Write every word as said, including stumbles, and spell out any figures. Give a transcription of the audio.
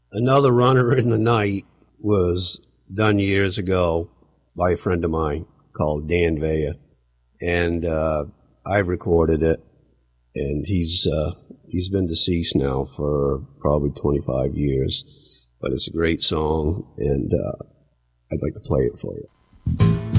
Another Runner in the Night was done years ago by a friend of mine called Dan Vea, and uh, I recorded it, and he's uh, he's been deceased now for probably twenty-five years, but it's a great song, and uh, I'd like to play it for you.